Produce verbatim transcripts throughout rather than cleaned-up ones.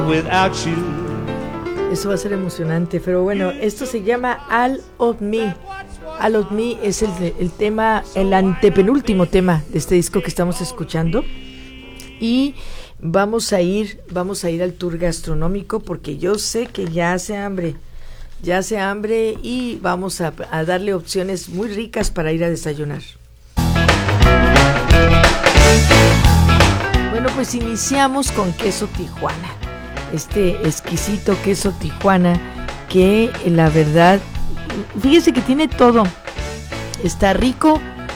without you. Eso va a ser emocionante, pero bueno, esto se llama All of Me. All of Me es el, el tema, el antepenúltimo tema de este disco que estamos escuchando. Y vamos a ir, vamos a ir al tour gastronómico porque yo sé que ya hace hambre, ya hace hambre y vamos a, a darle opciones muy ricas para ir a desayunar. Bueno, pues iniciamos con queso Tijuana, este exquisito queso Tijuana que la verdad, fíjese que tiene todo, está rico,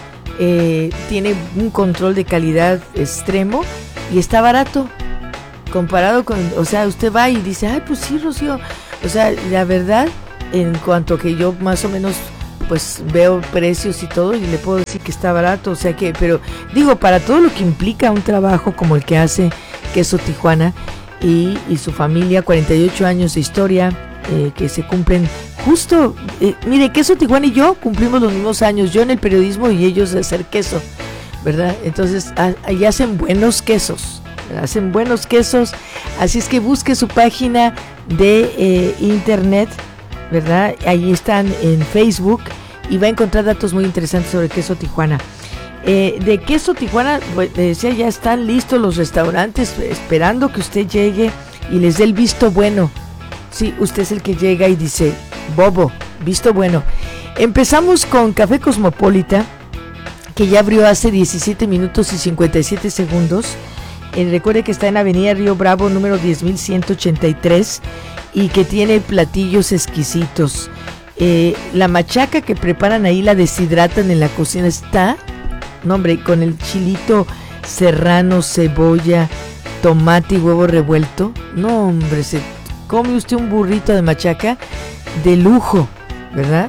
eh, tiene un control de calidad extremo y está barato comparado con, o sea, usted va y dice, ay, pues sí, Rocío, o sea, la verdad, en cuanto que yo más o menos pues veo precios y todo y le puedo decir que está barato, o sea que, pero digo, para todo lo que implica un trabajo como el que hace Queso Tijuana y, y su familia, cuarenta y ocho años de historia, eh, que se cumplen justo, eh, mire, Queso Tijuana y yo cumplimos los mismos años, yo en el periodismo y ellos de hacer queso, ¿verdad? Entonces, ahí hacen buenos quesos, ¿verdad? Hacen buenos quesos, así es que busque su página de eh, internet, ¿verdad? Ahí están en Facebook y va a encontrar datos muy interesantes sobre Queso Tijuana. Eh, de Queso Tijuana, pues, le decía, ya están listos los restaurantes esperando que usted llegue y les dé el visto bueno. Sí, usted es el que llega y dice, bobo, visto bueno. Empezamos con Café Cosmopolita, que ya abrió hace diecisiete minutos y cincuenta y siete segundos. Eh, recuerde que está en Avenida Río Bravo, número diez mil ciento ochenta y tres, y que tiene platillos exquisitos. Eh, la machaca que preparan ahí, la deshidratan en la cocina, está, no hombre, con el chilito serrano, cebolla, tomate y huevo revuelto. No hombre, se come usted un burrito de machaca de lujo, ¿verdad?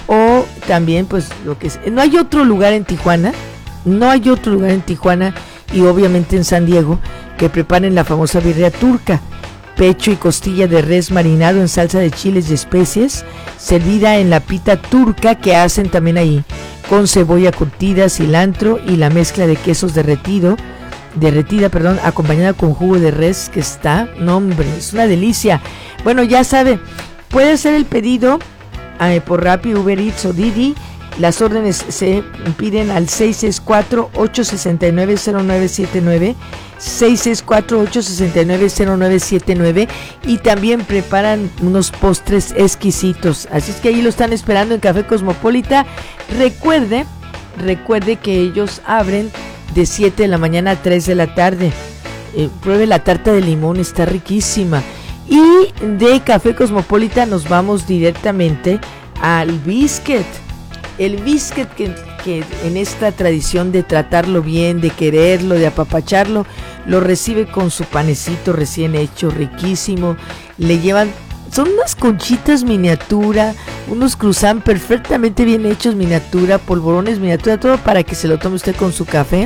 O también, pues, lo que es, no hay otro lugar en Tijuana, no hay otro lugar en Tijuana y obviamente en San Diego que preparen la famosa birria turca. Pecho y costilla de res marinado en salsa de chiles y especies, servida en la pita turca que hacen también ahí, con cebolla curtida, cilantro y la mezcla de quesos derretido, derretida, perdón, acompañada con jugo de res que está, no hombre, es una delicia. Bueno, ya sabe, puede hacer el pedido eh, por Rappi, Uber Eats o Didi. Las órdenes se piden al seis seis cuatro, ocho seis nueve, cero nueve siete nueve, seis seis cuatro, ocho seis nueve, cero nueve siete nueve, y también preparan unos postres exquisitos. Así es que ahí lo están esperando en Café Cosmopolita. Recuerde, recuerde que ellos abren de siete de la mañana a tres de la tarde. Eh, pruebe la tarta de limón, está riquísima. Y de Café Cosmopolita nos vamos directamente al Biscuit. El biscuit que, que en esta tradición de tratarlo bien, de quererlo, de apapacharlo, lo recibe con su panecito recién hecho, riquísimo. Le llevan, son unas conchitas miniatura, unos croissants perfectamente bien hechos miniatura, polvorones miniatura, todo para que se lo tome usted con su café.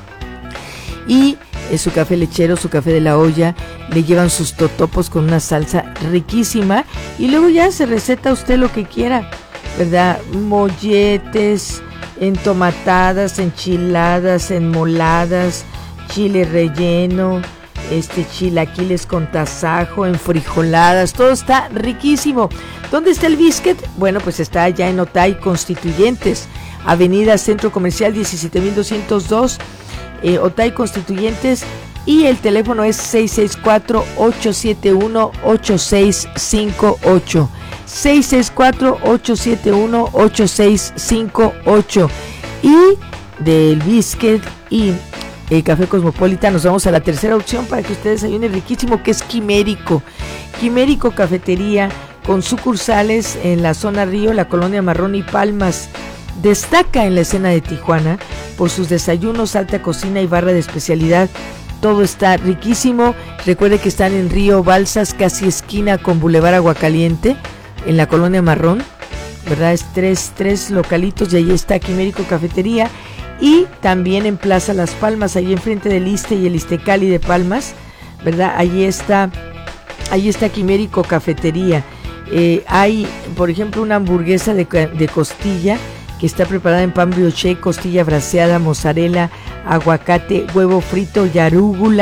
Y eh, su café lechero, su café de la olla, le llevan sus totopos con una salsa riquísima y luego ya se receta usted lo que quiera, ¿verdad? Molletes, entomatadas, enchiladas, enmoladas, chile relleno, este chilaquiles con tasajo, enfrijoladas, todo está riquísimo. ¿Dónde está el biscuit? Bueno, pues está allá en Otay Constituyentes, Avenida Centro Comercial diecisiete mil doscientos dos, eh, Otay Constituyentes, y el teléfono es seis seis cuatro, ocho siete uno, ocho seis cinco ocho. seis seis cuatro, ocho siete uno, ocho seis cinco ocho. Y del biscuit y el Café Cosmopolita nos vamos a la tercera opción para que ustedes desayunen riquísimo, que es Quimérico. Quimérico Cafetería, con sucursales en la zona Río, la Colonia Marrón y Palmas. Destaca en la escena de Tijuana por sus desayunos, alta cocina y barra de especialidad. Todo está riquísimo. Recuerde que están en Río Balsas, casi esquina con Boulevard Aguacaliente, en la Colonia Marrón, ¿verdad? Es tres, tres localitos y ahí está Quimérico Cafetería. Y también en Plaza Las Palmas, ahí enfrente del Iste y el Istecali de Palmas, ¿verdad? Ahí está, ahí está Quimérico Cafetería. Eh, hay, por ejemplo, una hamburguesa de, de costilla que está preparada en pan brioché, costilla braseada, mozzarella, aguacate, huevo frito y arúgula,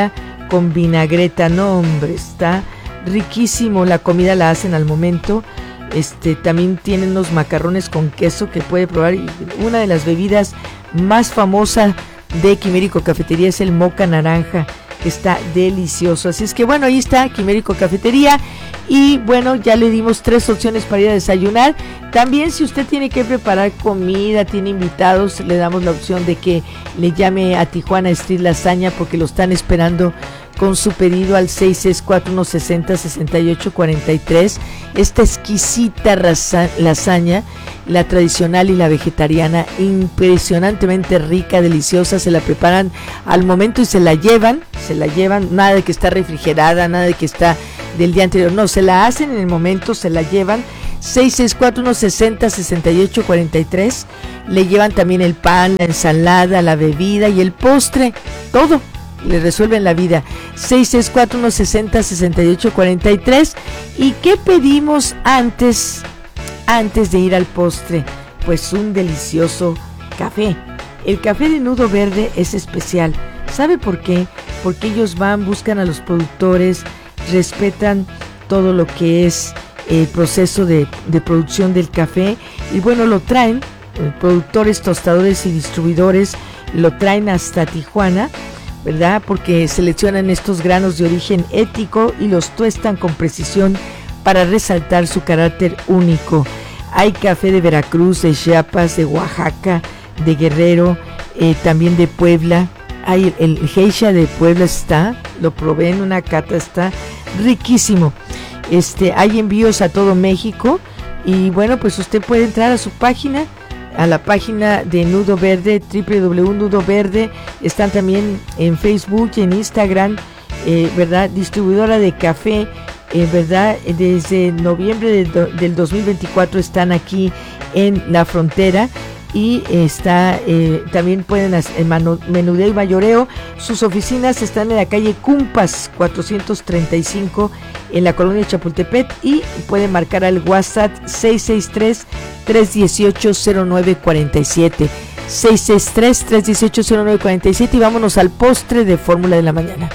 con vinagreta. No, hombre, está riquísimo. La comida la hacen al momento. Este, también tienen unos macarrones con queso que puede probar. Y una de las bebidas más famosas de Quimérico Cafetería es el moca naranja, que está delicioso. Así es que bueno, ahí está Quimérico Cafetería. Y bueno, ya le dimos tres opciones para ir a desayunar. También si usted tiene que preparar comida, tiene invitados, le damos la opción de que le llame a Tijuana Street Lasaña, porque lo están esperando con su pedido al seis seis cuatro, uno seis cero, seis ocho cuatro tres. Esta exquisita raza, lasaña, la tradicional y la vegetariana, impresionantemente rica, deliciosa. Se la preparan al momento y se la llevan, se la llevan, nada de que está refrigerada, nada de que está del día anterior, no, se la hacen en el momento, se la llevan. Seis seis cuatro, uno seis cero, seis ocho cuatro tres. Le llevan también el pan, la ensalada, la bebida y el postre, todo le resuelven la vida. Seis seis cuatro, uno seis cero, seis ocho cuatro tres. ¿Y qué pedimos antes antes de ir al postre? Pues un delicioso café. El café de Nudo Verde es especial. ¿Sabe por qué? Porque ellos van, buscan a los productores, respetan todo lo que es el proceso de, de producción del café, y bueno, lo traen, eh, productores, tostadores y distribuidores, lo traen hasta Tijuana, ¿verdad? Porque seleccionan estos granos de origen ético y los tuestan con precisión para resaltar su carácter único. Hay café de Veracruz, de Chiapas, de Oaxaca, de Guerrero, eh, también de Puebla. Hay el, el geisha de Puebla, está, lo probé en una cata, está riquísimo. Este, hay envíos a todo México, y bueno, pues usted puede entrar a su página, a la página de Nudo Verde, doble u doble u doble u punto nudo verde. Están también en Facebook y en Instagram, eh, ¿verdad? Distribuidora de café, eh, ¿verdad? Desde noviembre de do, del dos mil veinticuatro están aquí en la frontera. Y está, eh, también pueden hacer menudeo y mayoreo. Sus oficinas están en la calle Cumpas cuatrocientos treinta y cinco en la colonia Chapultepec, y pueden marcar al WhatsApp seis seis tres, tres uno ocho, cero nueve cuatro siete, seis seis tres, tres uno ocho, cero nueve cuatro siete. Y vámonos al postre de Fórmula de la Mañana.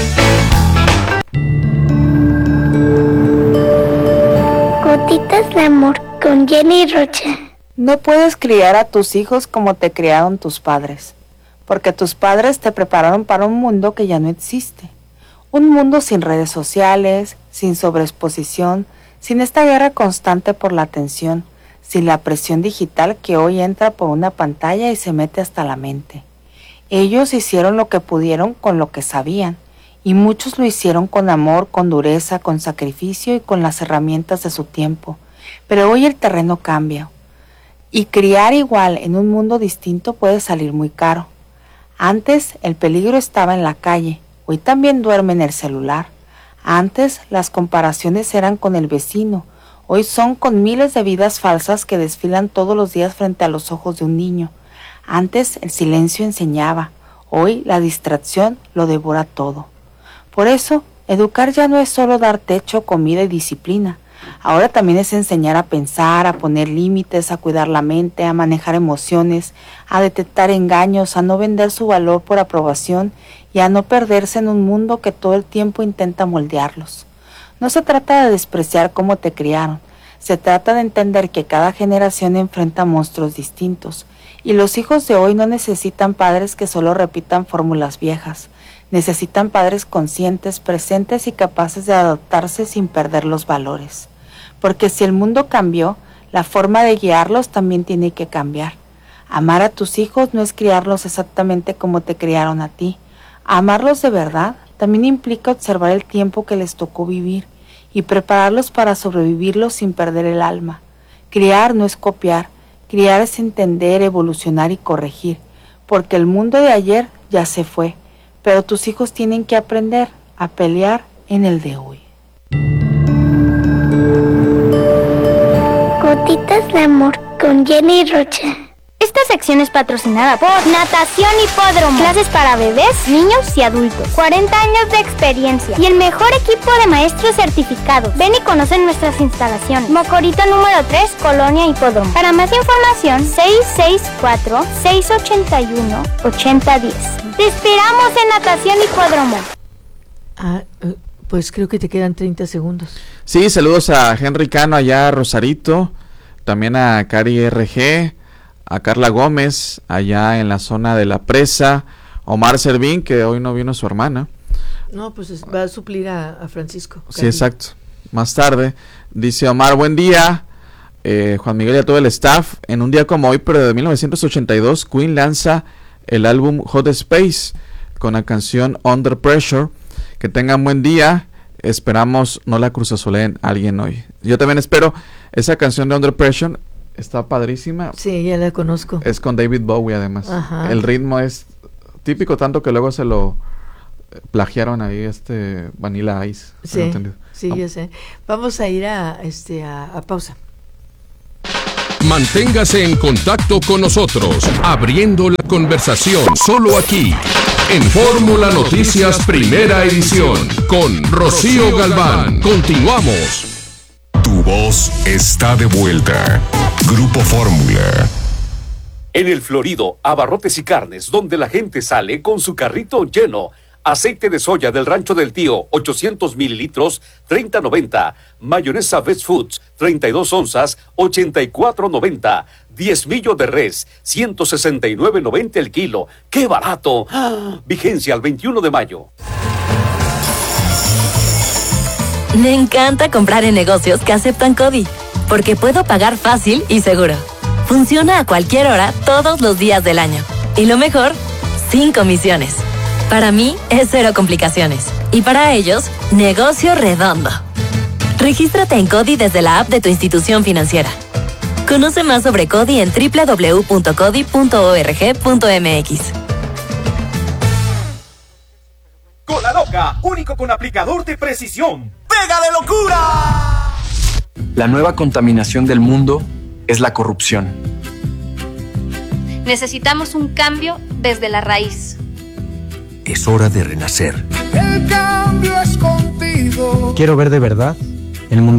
Gotitas de amor con Jenny Rocha. No puedes criar a tus hijos como te criaron tus padres, porque tus padres te prepararon para un mundo que ya no existe. Un mundo sin redes sociales, sin sobreexposición, sin esta guerra constante por la atención, sin la presión digital que hoy entra por una pantalla y se mete hasta la mente. Ellos hicieron lo que pudieron con lo que sabían, y muchos lo hicieron con amor, con dureza, con sacrificio y con las herramientas de su tiempo. Pero hoy el terreno cambia. Y criar igual en un mundo distinto puede salir muy caro. Antes el peligro estaba en la calle, hoy también duerme en el celular. Antes las comparaciones eran con el vecino, hoy son con miles de vidas falsas que desfilan todos los días frente a los ojos de un niño. Antes el silencio enseñaba, hoy la distracción lo devora todo. Por eso, educar ya no es solo dar techo, comida y disciplina. Ahora también es enseñar a pensar, a poner límites, a cuidar la mente, a manejar emociones, a detectar engaños, a no vender su valor por aprobación y a no perderse en un mundo que todo el tiempo intenta moldearlos. No se trata de despreciar cómo te criaron, se trata de entender que cada generación enfrenta monstruos distintos, y los hijos de hoy no necesitan padres que solo repitan fórmulas viejas. Necesitan padres conscientes, presentes y capaces de adaptarse sin perder los valores. Porque si el mundo cambió, la forma de guiarlos también tiene que cambiar. Amar a tus hijos no es criarlos exactamente como te criaron a ti. Amarlos de verdad también implica observar el tiempo que les tocó vivir y prepararlos para sobrevivirlos sin perder el alma. Criar no es copiar, criar es entender, evolucionar y corregir, porque el mundo de ayer ya se fue. Pero tus hijos tienen que aprender a pelear en el de hoy. Gotitas de amor con Jenny Rocha. Esta sección es patrocinada por Natación Hipódromo. Clases para bebés, niños y adultos. cuarenta años de experiencia y el mejor equipo de maestros certificados. Ven y conoce nuestras instalaciones. Mocorito número tres, Colonia Hipódromo. Para más información, seis seis cuatro, seis ocho uno, ocho cero uno cero. Te esperamos en Natación Hipódromo. Ah, pues creo que te quedan treinta segundos. Sí, saludos a Henry Cano allá a Rosarito, también a Cari R G, a Carla Gómez allá en la zona de La Presa, Omar Servín, que hoy no vino su hermana. No, pues es, va a suplir a, a Francisco. Sí, exacto. Más tarde. Dice Omar, buen día. Eh, Juan Miguel y a todo el staff. En un día como hoy, pero de mil novecientos ochenta y dos, Queen lanza el álbum Hot Space con la canción Under Pressure. Que tengan buen día. Esperamos no la cruzazoleen a alguien hoy. Yo también espero. Esa canción de Under Pressure está padrísima. Sí, ya la conozco. Es con David Bowie además. Ajá. El ritmo es típico, tanto que luego se lo plagiaron ahí este Vanilla Ice. Sí, sí, yo sé. Vamos a ir a este a, a pausa. Manténgase en contacto con nosotros, abriendo la conversación solo aquí, en Fórmula Noticias Primera Edición, con Rocío Galván. Continuamos. Tu voz está de vuelta. Grupo Fórmula. En el Florido, Abarrotes y Carnes, donde la gente sale con su carrito lleno. Aceite de soya del Rancho del Tío, ochocientos mililitros, treinta noventa. Mayonesa Best Foods, treinta y dos onzas, ochenta y cuatro noventa. Diezmillo de res, ciento sesenta y nueve noventa el kilo. ¡Qué barato! ¡Ah! Vigencia al veintiuno de mayo. Me encanta comprar en negocios que aceptan CODI, porque puedo pagar fácil y seguro. Funciona a cualquier hora, todos los días del año. Y lo mejor, sin comisiones. Para mí, es cero complicaciones. Y para ellos, negocio redondo. Regístrate en CODI desde la app de tu institución financiera. Conoce más sobre CODI en doble u doble u doble u punto codi punto org punto m x. Cola Loca, único con aplicador de precisión. ¡Pega de locura! La nueva contaminación del mundo es la corrupción. Necesitamos un cambio desde la raíz. Es hora de renacer. El cambio es contigo. Quiero ver de verdad el mundo